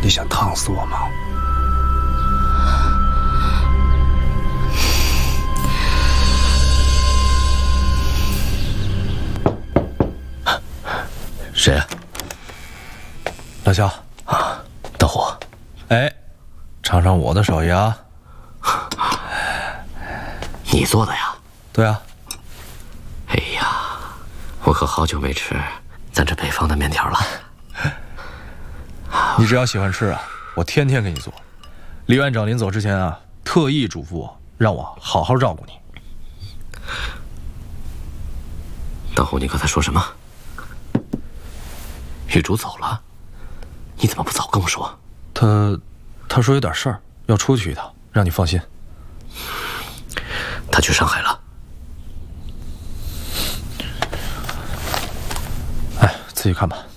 你想烫死我吗？ 谁啊？ 老肖啊，大虎。 哎，尝尝我的手艺啊！ 你做的呀？ 对啊。 哎呀，我可好久没吃咱这北方的面条了。 你只要喜欢吃啊，我天天给你做。李院长临走之前啊，特意嘱咐我，让我好好照顾你。 大虎，你刚才说什么？玉竹走了，你怎么不早跟我说？ 他说有点事儿，要出去一趟，让你放心。 他去上海了。 哎，自己看吧。